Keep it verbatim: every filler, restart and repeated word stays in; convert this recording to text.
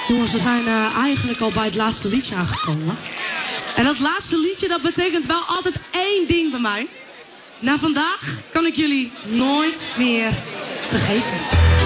Jongens, we zijn uh, eigenlijk al bij het laatste liedje aangekomen. En dat laatste liedje, dat betekent wel altijd één ding bij mij. Na vandaag kan ik jullie nooit meer vergeten.